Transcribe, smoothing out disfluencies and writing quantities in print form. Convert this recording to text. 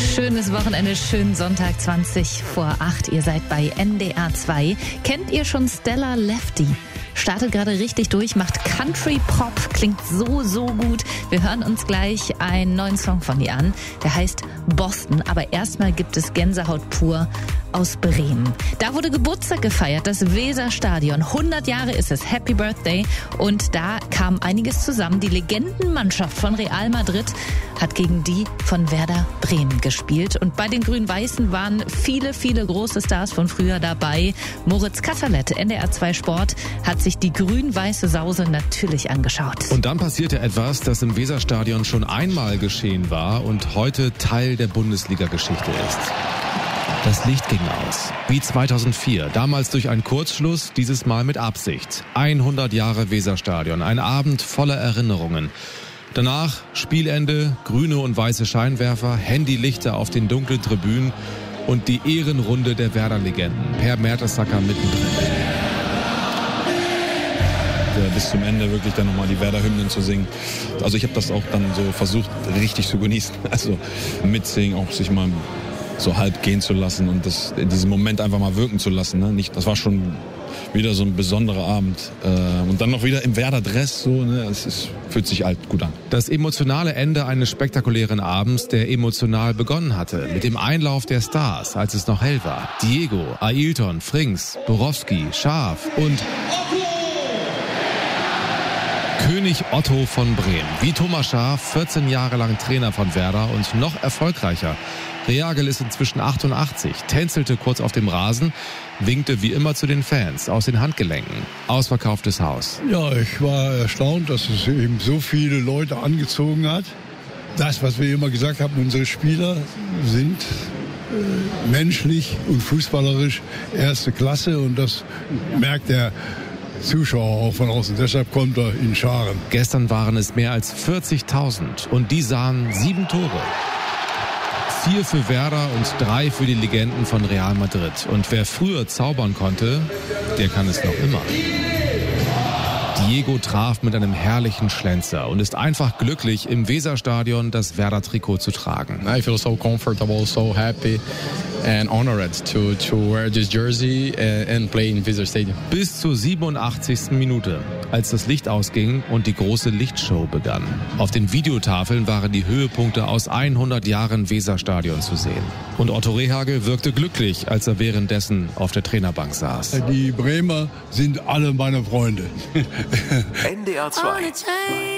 Schönes Wochenende, schönen Sonntag, 7:20 Ihr seid bei NDR 2. Kennt ihr schon Stella Lefty? Startet gerade richtig durch, macht Country Pop, klingt so gut. Wir hören uns gleich einen neuen Song von ihr an, der heißt Boston. Aber erstmal gibt es Gänsehaut pur aus Bremen. Da wurde Geburtstag gefeiert, das Weserstadion. 100 Jahre ist es, Happy Birthday. Und da kam einiges zusammen. Die Legendenmannschaft von Real Madrid hat gegen die von Werder Bremen gespielt. Und bei den Grün-Weißen waren viele große Stars von früher dabei. Moritz Kasserlet, NDR 2 Sport, hat sich die grün-weiße Sause natürlich angeschaut. Und dann passierte etwas, das im Weserstadion schon einmal geschehen war und heute Teil der Bundesliga-Geschichte ist. Das Licht ging aus. Wie 2004. Damals durch einen Kurzschluss, dieses Mal mit Absicht. 100 Jahre Weserstadion. Ein Abend voller Erinnerungen. Danach Spielende, grüne und weiße Scheinwerfer, Handylichter auf den dunklen Tribünen und die Ehrenrunde der Werder-Legenden. Per Mertesacker mittendrin. Bis zum Ende wirklich dann nochmal die Werder-Hymnen zu singen. Also ich habe das auch dann so versucht, richtig zu genießen. Also mitsingen, auch sich mal so halb gehen zu lassen und das in diesem Moment einfach mal wirken zu lassen. Ne? Das war schon wieder so ein besonderer Abend. Und dann noch wieder im Werder-Dress. So, ne? Fühlt sich halt gut an. Das emotionale Ende eines spektakulären Abends, der emotional begonnen hatte. Mit dem Einlauf der Stars, als es noch hell war. Diego, Ailton, Frings, Borowski, Schaaf und König Otto von Bremen. Wie Thomas Schaaf, 14 Jahre lang Trainer von Werder und noch erfolgreicher. Reagel ist inzwischen 88, tänzelte kurz auf dem Rasen, winkte wie immer zu den Fans aus den Handgelenken. Ausverkauftes Haus. Ja, ich war erstaunt, dass es eben so viele Leute angezogen hat. Das, was wir immer gesagt haben, unsere Spieler sind menschlich und fußballerisch erste Klasse und das merkt der Zuschauer auch von außen. Deshalb kommt er in Scharen. Gestern waren es mehr als 40.000 und die sahen 7 Tore. 4 für Werder und 3 für die Legenden von Real Madrid. Und wer früher zaubern konnte, der kann es noch immer. Diego traf mit einem herrlichen Schlenzer und ist einfach glücklich, im Weserstadion das Werder-Trikot zu tragen. I feel so comfortable, so happy and honored to wear this jersey and play in Weser Stadium. Bis zur 87. Minute, als das Licht ausging und die große Lichtshow begann. Auf den Videotafeln waren die Höhepunkte aus 100 Jahren Weserstadion zu sehen. Und Otto Rehhagel wirkte glücklich, als er währenddessen auf der Trainerbank saß. Die Bremer sind alle meine Freunde. NDR 2